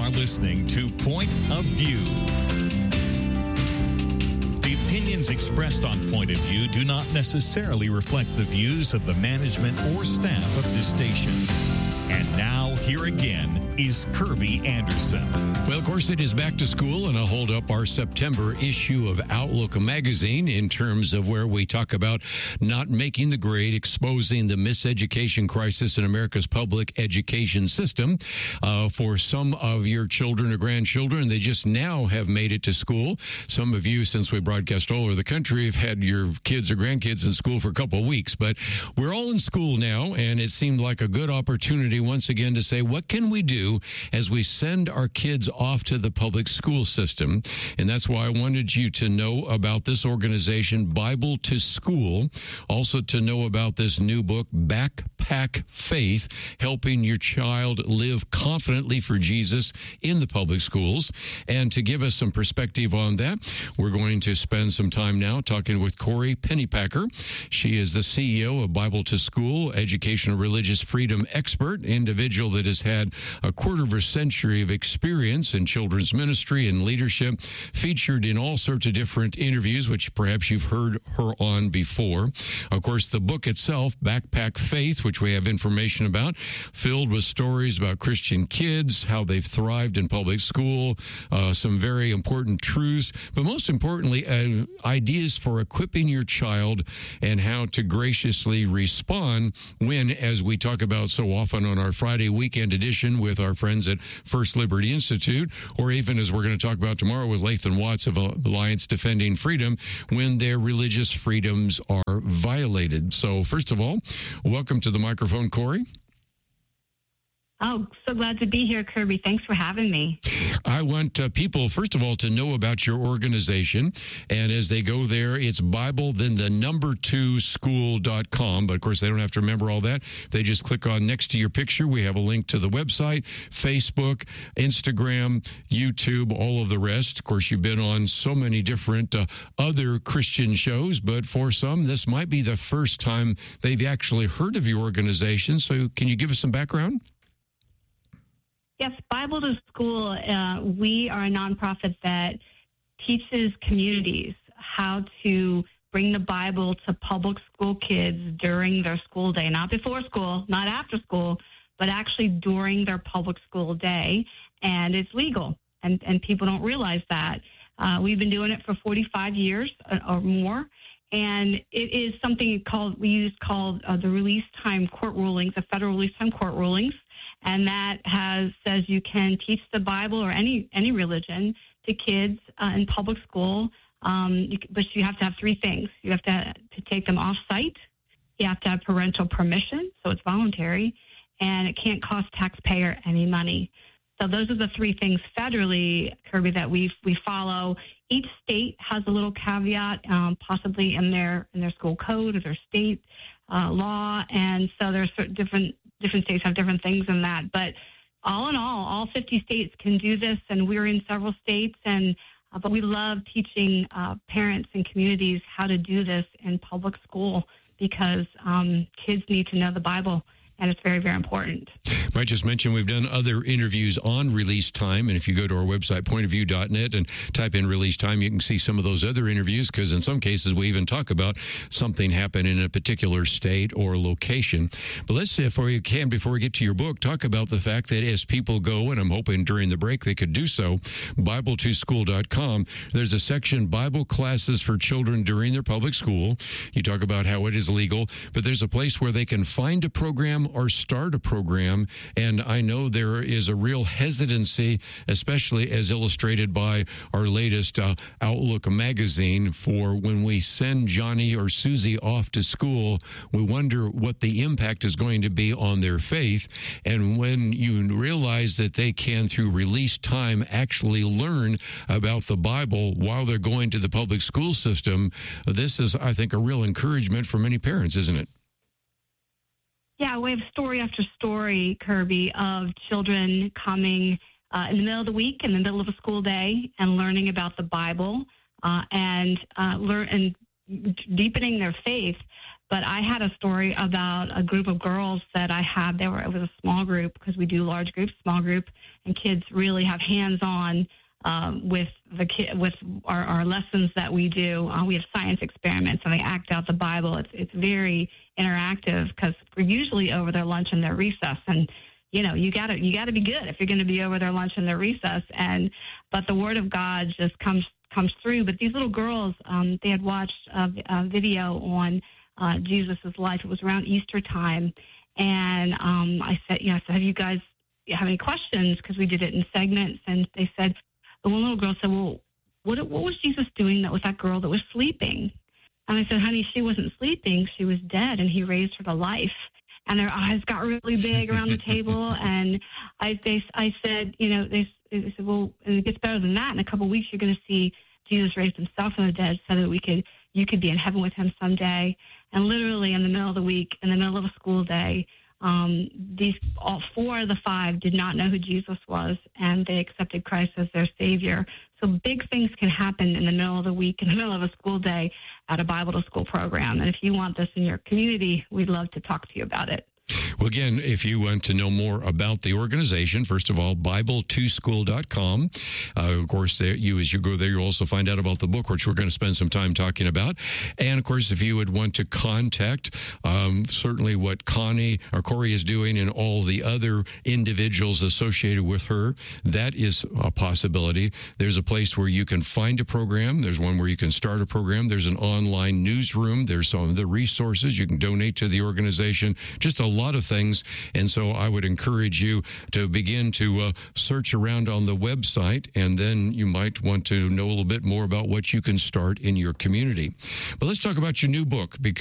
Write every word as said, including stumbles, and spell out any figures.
are listening to Point of View. The opinions expressed on Point of View do not necessarily reflect the views of the management or staff of this station. And now, here again is Kirby Anderson. Well, of course, it is back to school, and I'll hold up our September issue of Outlook magazine in terms of where we talk about not making the grade, exposing the miseducation crisis in America's public education system. Uh, for some of your children or grandchildren, they just now have made it to school. Some of you, since we broadcast all over the country, have had your kids or grandkids in school for a couple of weeks. But we're all in school now, and it seemed like a good opportunity once again to say, what can we do as we send our kids off to the public school system? And that's why I wanted you to know about this organization, Bible to School. Also to know about this new book, Backpack Faith, helping your child live confidently for Jesus in the public schools. And to give us some perspective on that, we're going to spend some time now talking with Corey Pennypacker. She is the C E O of Bible to School, educational religious freedom expert, individual that has had a quarter of a century of experience in children's ministry and leadership, featured in all sorts of different interviews, which perhaps you've heard her on before. Of course, the book itself, Backpack Faith, which we have information about, filled with stories about Christian kids, how they've thrived in public school, uh, some very important truths, but most importantly, uh, ideas for equipping your child and how to graciously respond when, as we talk about so often on our Friday weekend edition with our friends at First Liberty Institute, or even as we're going to talk about tomorrow with Lathan Watts of Alliance Defending Freedom, when their religious freedoms are violated. So first of all, welcome to the microphone, Corey. Oh, so glad to be here, Kirby. Thanks for having me. I want uh, people, first of all, to know about your organization. And as they go there, it's Bible, then the number two school dot com. But, of course, they don't have to remember all that. They just click on next to your picture. We have a link to the website, Facebook, Instagram, YouTube, all of the rest. Of course, you've been on so many different uh, other Christian shows. But for some, this might be the first time they've actually heard of your organization. So can you give us some background? Yes, Bible to School, uh, we are a nonprofit that teaches communities how to bring the Bible to public school kids during their school day, not before school, not after school, but actually during their public school day. And it's legal, and, and people don't realize that. Uh, we've been doing it for forty-five years or more, and it is something called, we use called uh, the release time court rulings, the federal release time court rulings. And that has says you can teach the Bible or any any religion to kids uh, in public school, um, you, but you have to have three things. You have to, to take them off-site. You have to have parental permission, so it's voluntary, and it can't cost taxpayer any money. So those are the three things federally, Kirby, that we we follow. Each state has a little caveat, um, possibly in their in their school code or their state uh, law, and so there's different. Different states have different things in that. But all in all, all fifty states can do this, and we're in several states. And uh, but we love teaching uh, parents and communities how to do this in public school because um, kids need to know the Bible, and it's very, very important. I just mentioned we've done other interviews on release time, and if you go to our website, point of view dot net, and type in release time, you can see some of those other interviews, because in some cases we even talk about something happened in a particular state or location. But let's, if we can, before we get to your book, talk about the fact that as people go, and I'm hoping during the break they could do so, Bible to school dot com, there's a section, Bible classes for children during their public school. You talk about how it is legal, but there's a place where they can find a program or start a program. And I know there is a real hesitancy, especially as illustrated by our latest uh, Outlook magazine, for when we send Johnny or Susie off to school, we wonder what the impact is going to be on their faith. And when you realize that they can, through release time, actually learn about the Bible while they're going to the public school system, this is, I think, a real encouragement for many parents, isn't it? Yeah, we have story after story, Kirby, of children coming uh, in the middle of the week, in the middle of a school day, and learning about the Bible uh, and uh, learn and deepening their faith. But I had a story about a group of girls that I had. They were, it was a small group because we do large groups, small group, and kids really have hands-on um, with the ki- with our, our lessons that we do. Uh, we have science experiments, and they act out the Bible. It's it's very interactive because we're usually over their lunch and their recess, and you know you gotta you gotta be good if you're going to be over their lunch and their recess. And but the Word of God just comes comes through. But these little girls, um, they had watched a, a video on Uh, Jesus' life. It was around Easter time. And um, I said, you know, I said, have you guys have any questions? Because we did it in segments. And they said, the one little girl said, well, what, what was Jesus doing that with that girl that was sleeping? And I said, honey, she wasn't sleeping. She was dead, and he raised her to life. And their eyes got really big around the table. And I, they, I said, you know, they, they said, well, it gets better than that. In a couple of weeks, you're going to see Jesus raised himself from the dead so that we could, you could be in heaven with him someday. And literally in the middle of the week, in the middle of a school day, um, these all four of the five did not know who Jesus was, and they accepted Christ as their Savior. So big things can happen in the middle of the week, in the middle of a school day, at a Bible to School program. And if you want this in your community, we'd love to talk to you about it. Well, again, if you want to know more about the organization, first of all, Bible to school dot com. Uh, of course, there, you as you go there, you'll also find out about the book, which we're going to spend some time talking about. And, of course, if you would want to contact um, certainly what Connie or Corey is doing and all the other individuals associated with her, that is a possibility. There's a place where you can find a program. There's one where you can start a program. There's an online newsroom. There's some of the resources. You can donate to the organization. Just a lot of things. And so I would encourage you to begin to uh, search around on the website, and then you might want to know a little bit more about what you can start in your community. But let's talk about your new book, because